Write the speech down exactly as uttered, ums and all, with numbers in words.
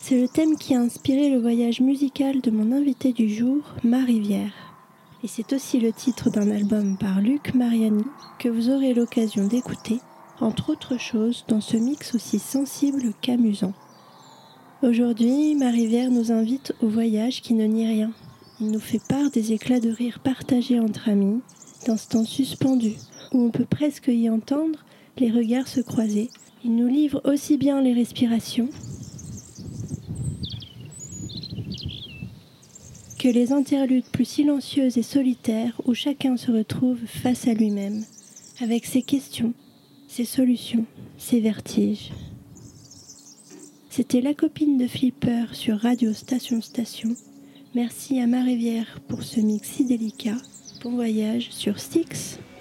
C'est le thème qui a inspiré le voyage musical de mon invité du jour, Marivière. Et c'est aussi le titre d'un album par Luc Mariani que vous aurez l'occasion d'écouter, entre autres choses, dans ce mix aussi sensible qu'amusant. Aujourd'hui, Marivière nous invite au voyage qui ne nie rien. Il nous fait part des éclats de rire partagés entre amis, d'instants suspendus, où on peut presque y entendre les regards se croiser. Il nous livre aussi bien les respirations que les interludes plus silencieuses et solitaires où chacun se retrouve face à lui-même, avec ses questions, ses solutions, ses vertiges. C'était La Copine de Flipper sur Radio Station Station. Merci à Marivière pour ce mix si délicat. Bon voyage sur Styx.